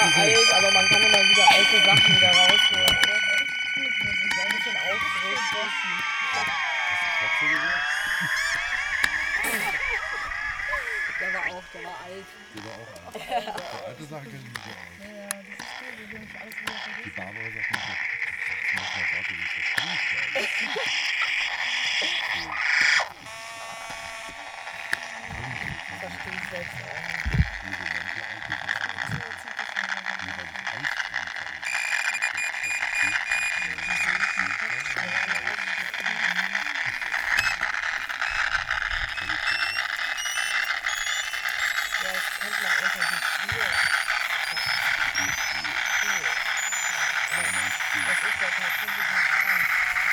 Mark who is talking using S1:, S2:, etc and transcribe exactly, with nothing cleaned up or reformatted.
S1: alt, aber man kann immer wieder alte Sachen wieder rausholen, oder? Gut, muss ich ein bisschen aufgeregt. Der war auch, der war alt.
S2: Der war auch alt. Ja. So alte Sachen kennen die nicht so aus.
S1: Ja, das ist gut, wir sind nicht alles wieder vergessen.
S2: Die Barbara sagt manchmal, manchmal warte, wie ich das Spiel
S1: Das verstehe ich selbst auch nicht.
S2: Diese manche alte Sachen. Nur weil ich Eis
S1: Ja, das kennt man unter die Tür. Das ist ja tatsächlich